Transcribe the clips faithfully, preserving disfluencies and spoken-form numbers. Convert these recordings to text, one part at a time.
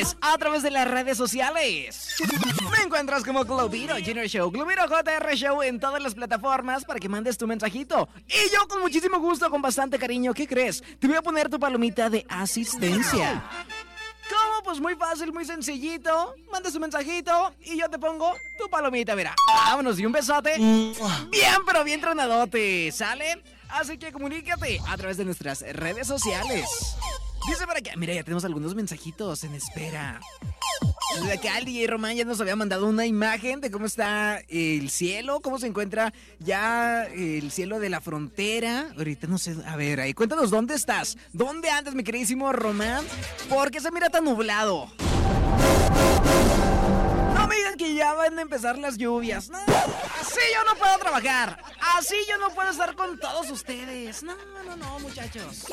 sociales, a través de las redes sociales. Me encuentras como Globiro Junior Show, Globiro J R Show en todas las plataformas para que mandes tu mensajito. Y yo con muchísimo gusto, con bastante cariño, ¿qué crees? Te voy a poner tu palomita de asistencia. ¿Cómo? Pues muy fácil, muy sencillito. Mandas tu mensajito y yo te pongo tu palomita, mira. Vámonos, y un besote. Bien, pero bien tronadote, ¿sale? Así que comunícate a través de nuestras redes sociales. Dice para acá, mira, ya tenemos algunos mensajitos en espera. De acá el D J Román ya nos había mandado una imagen de cómo está el cielo, cómo se encuentra ya el cielo de la frontera. Ahorita no sé, a ver, ahí cuéntanos dónde estás, dónde andas, mi queridísimo Román, ¿por qué se mira tan nublado? No me digan que ya van a empezar las lluvias. No, así yo no puedo trabajar, así yo no puedo estar con todos ustedes. No, no, no, muchachos.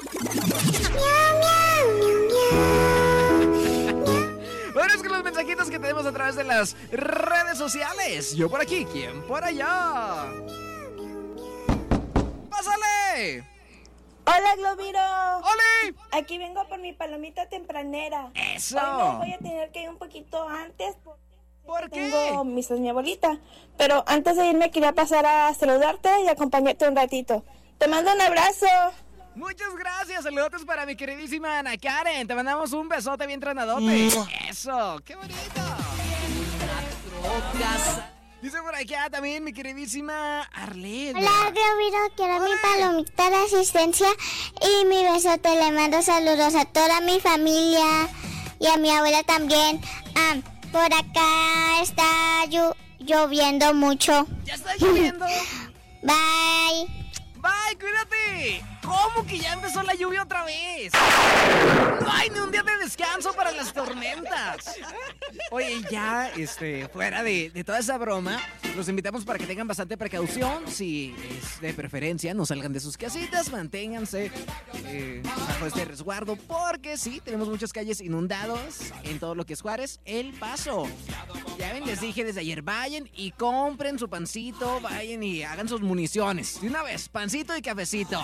Bueno, es que los mensajitos que tenemos a través de las redes sociales. Yo por aquí, ¿quién por allá? ¡Pásale! Hola, Globiro. ¡Hola! Aquí vengo por mi palomita tempranera. ¡Eso! Hoy me voy a tener que ir un poquito antes porque ¿Por qué? tengo misa de mi abuelita. Pero antes de irme quería pasar a saludarte y acompañarte un ratito. Te mando un abrazo. Muchas gracias, saludos para mi queridísima Ana Karen. Te mandamos un besote bien tronadote. Eso, qué bonito. Dice por acá también mi queridísima Arlette. Hola, Globiro, quiero mi palomita de asistencia y mi besote. Le mando saludos a toda mi familia y a mi abuela también. Ah, por acá está llo- lloviendo mucho. ¿Ya está lloviendo? Bye. Bye, cuídate. ¿Cómo que ya empezó la lluvia otra vez? No hay ni un día de descanso para las tormentas. Oye, ya, este, fuera de, de toda esa broma, los invitamos para que tengan bastante precaución. Si es de preferencia, no salgan de sus casitas, manténganse eh, bajo este resguardo, porque sí, tenemos muchas calles inundadas en todo lo que es Juárez, El Paso. Ya ven, les dije desde ayer, vayan y compren su pancito, vayan y hagan sus municiones. De una vez, pancito y cafecito.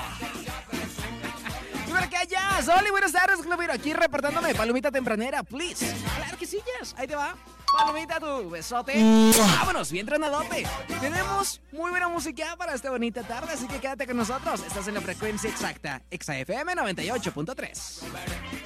¡Por acá ya! ¡Soli, buenas tardes, Globiro! Aquí reportándome, palomita tempranera, please. Claro que sí, Jess. Ahí te va. Palomita, tu besote. Vámonos, bien tronadote. Tenemos muy buena música para esta bonita tarde, así que quédate con nosotros. Estás en la frecuencia exacta, Exa F M noventa y ocho punto tres.